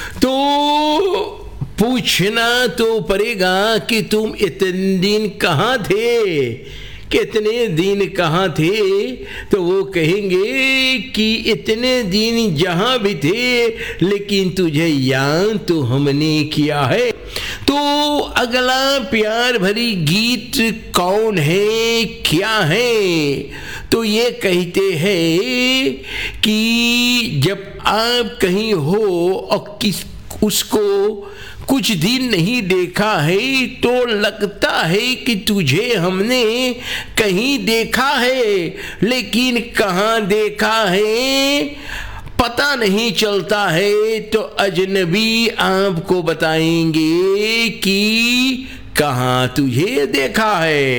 तो पूछना तो पड़ेगा कि तुम इतने दिन कहाँ थे, कितने दिन कहाँ थे। तो वो कहेंगे कि इतने दिन जहाँ भी थे, लेकिन तुझे याद तो हमने किया है। तो अगला प्यार भरी गीत कौन है, क्या है? तो ये कहते हैं कि जब आप कहीं हो और उसको कुछ दिन नहीं देखा है, तो लगता है कि तुझे हमने कहीं देखा है, लेकिन कहाँ देखा है पता नहीं चलता है। तो अजनबी आपको बताएंगे कि कहाँ तुझे देखा है।